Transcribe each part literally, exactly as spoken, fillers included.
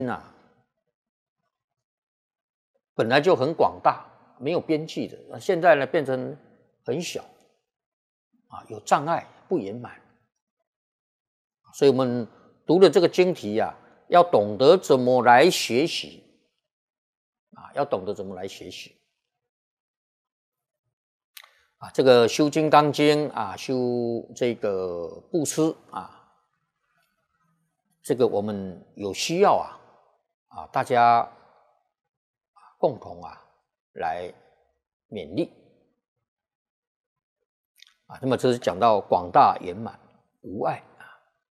啊，本来就很广大，没有边际的，现在呢变成很小，啊，有障碍，不圆满。所以我们读了这个经题啊，要懂得怎么来学习，啊，要懂得怎么来学习。啊，这个修《金刚经》啊，修这个布施啊，这个我们有需要啊，啊，大家共同啊来勉励啊。那么这是讲到广大圆满无碍啊。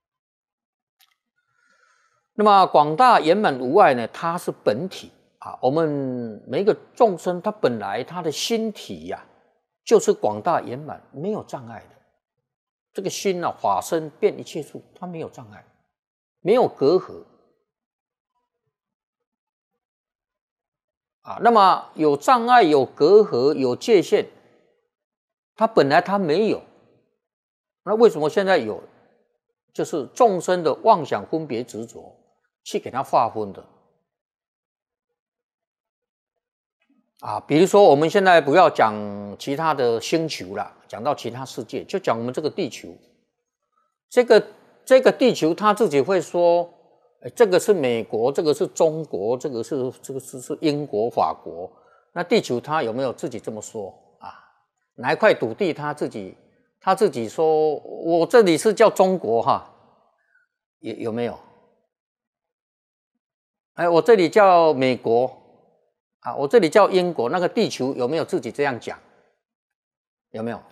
那么广大圆满无碍呢，它是本体啊。我们每一个众生，他本来他的心体呀、啊。就是广大圆满，没有障碍的。这个心啊，法身遍一切处，它没有障碍，没有隔阂啊。那么有障碍、有隔阂、有界限，它本来它没有，那为什么现在有？就是众生的妄想、分别、执着，去给它划分的。啊，比如说我们现在不要讲其他的星球了，讲到其他世界，就讲我们这个地球。这个这个地球他自己会说，这个是美国，这个是中国，这个是这个是是英国、法国。那地球他有没有自己这么说啊？哪一块土地他自己他自己说，我这里是叫中国哈，有有没有？哎，我这里叫美国。啊，我这里叫英国，那个地球有没有自己这样讲？有没有？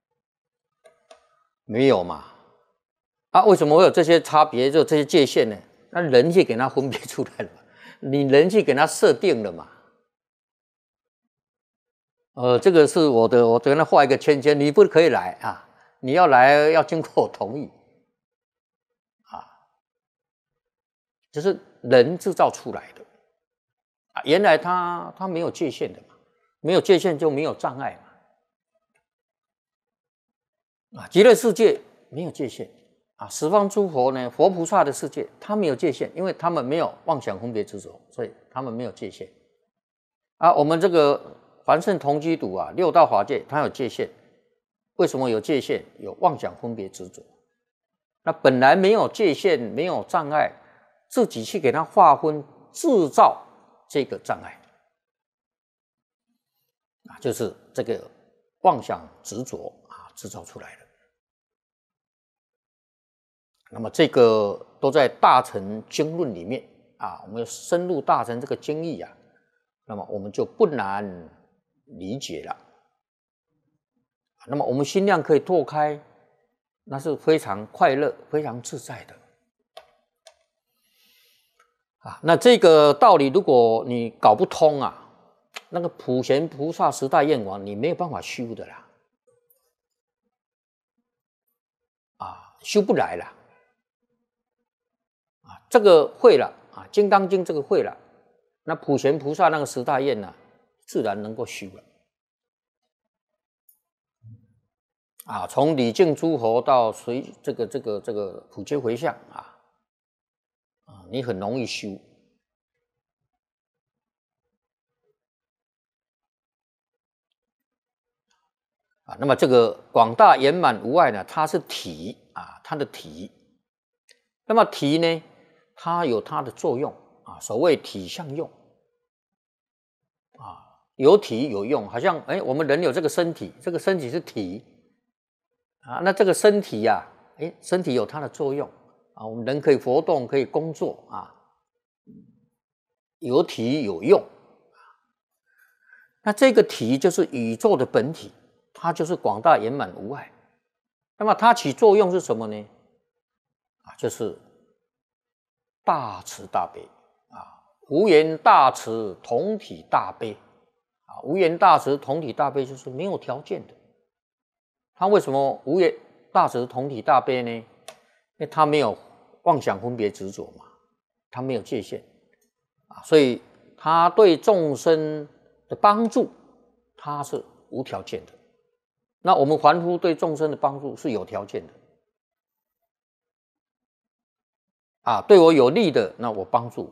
没有嘛？啊，为什么会有这些差别，就这些界限呢？那人去给它分别出来了嘛，你人去给它设定了嘛？呃，这个是我的，我跟他画一个圈圈，你不可以来啊！你要来要经过我同意啊，这是人制造出来的。啊，原来它它没有界限的嘛，没有界限就没有障碍嘛。啊，极乐世界没有界限啊，十方诸佛呢，佛菩萨的世界，它没有界限，因为他们没有妄想分别执着，所以他们没有界限。啊，我们这个凡圣同居土啊，六道法界它有界限，为什么有界限？有妄想分别执着。那本来没有界限，没有障碍，自己去给它划分，制造这个障碍啊，就是这个妄想执着啊制造出来的。那么这个都在大乘经论里面啊，我们深入大乘这个经义啊，那么我们就不难理解了。那么我们心量可以拓开，那是非常快乐、非常自在的。啊，那这个道理，如果你搞不通啊，那个普贤菩萨十大愿王，你没有办法修的啦，啊，修不来了，啊，这个会了啊，《金刚经》这个会了，那普贤菩萨那个十大愿呢、啊，自然能够修了。啊，从礼敬诸佛到随这个这个这个普皆回向啊。啊，你很容易修啊。那么这个广大圆满无碍呢，它是体啊，它的体。那么体呢，它有它的作用啊，所谓体相用啊，有体有用，好像哎，我们人有这个身体，这个身体是体啊，那这个身体呀、啊，哎，身体有它的作用啊，我们人可以活动，可以工作啊。有体有用，那这个体就是宇宙的本体，它就是广大圆满无碍。那么它起作用是什么呢？啊，就是大慈大悲啊，无缘大慈，同体大悲啊，无缘大慈，同体大悲就是没有条件的。它为什么无缘大慈，同体大悲呢？因为它没有妄想分别执着嘛，它没有界限。所以他对众生的帮助，他是无条件的。那我们凡夫对众生的帮助是有条件的。啊，对我有利的，那我帮助；